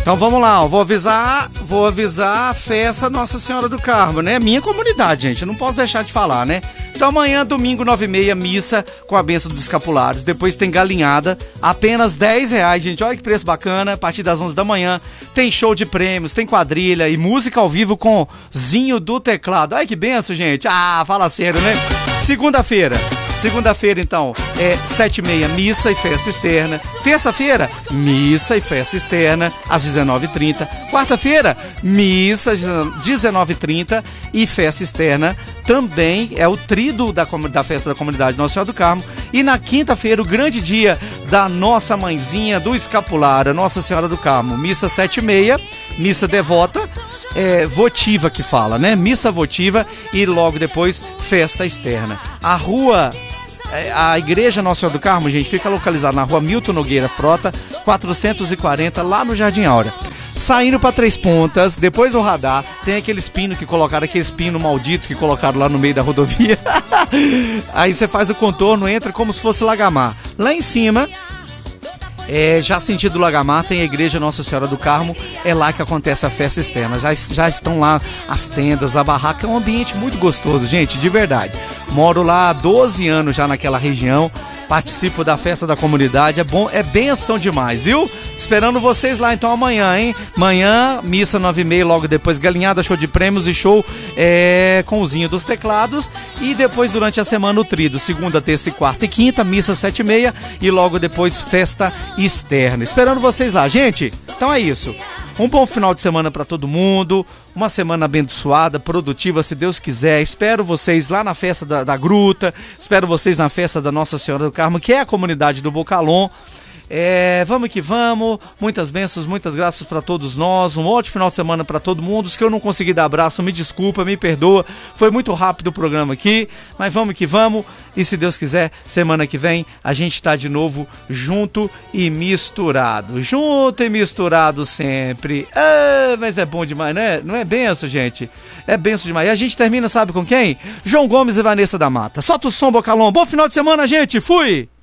Então vamos lá, ó, vou avisar a festa Nossa Senhora do Carmo, né? Minha comunidade, gente, eu não posso deixar de falar, né? Então amanhã, domingo, 9h30, missa com a bênção dos escapulários. Depois tem galinhada, apenas R$10, gente. Olha que preço bacana, a partir das 11 da manhã. Tem show de prêmios, tem quadrilha e música ao vivo com Zinho do Teclado. Olha que benção, gente. Ah, fala sério, né? Segunda-feira, então, 7h30, missa e festa externa. Terça-feira, missa e festa externa, às 19h30. Quarta-feira, missa, 19h30 e festa externa. Também é o tríduo da festa da comunidade Nossa Senhora do Carmo. E na quinta-feira, o grande dia da nossa mãezinha do escapulário, Nossa Senhora do Carmo. Missa 7h30, missa devota. Votiva que fala, né? Missa votiva e logo depois festa externa. A Igreja Nossa Senhora do Carmo, gente, fica localizada na rua Milton Nogueira Frota, 440, lá no Jardim Áurea. Saindo para Três Pontas, depois do radar, tem aquele pino que colocaram, aquele pino maldito que colocaram lá no meio da rodovia. Aí você faz o contorno, entra como se fosse Lagamar. Lá em cima, já sentido Lagamar, tem a Igreja Nossa Senhora do Carmo, é lá que acontece a festa externa. Já estão lá as tendas, a barraca, é um ambiente muito gostoso, gente, de verdade. Moro lá há 12 anos já naquela região, participo da festa da comunidade, é bom, é benção demais, viu? Esperando vocês lá então amanhã, hein? Amanhã, missa 9h30, logo depois galinhada, show de prêmios e show com o Zinho dos Teclados. E depois durante a semana o tríduo, segunda, terça, quarta e quinta, missa 7h30 e logo depois festa externa. Esperando vocês lá, gente. Então é isso. Um bom final de semana para todo mundo, uma semana abençoada, produtiva, se Deus quiser. Espero vocês lá na festa da Gruta, espero vocês na festa da Nossa Senhora do Carmo, que é a comunidade do Bocalon. Vamos que vamos, muitas bênçãos, muitas graças para todos nós, um ótimo final de semana para todo mundo. Os que eu não consegui dar abraço, me desculpa, me perdoa, foi muito rápido o programa aqui, mas vamos que vamos, e se Deus quiser, semana que vem a gente está de novo junto e misturado sempre. Mas é bom demais, né? Não é benção, gente? É benção demais. E a gente termina, sabe com quem? João Gomes e Vanessa da Mata. Solta o som, Bocalon. Bom final de semana, gente. Fui!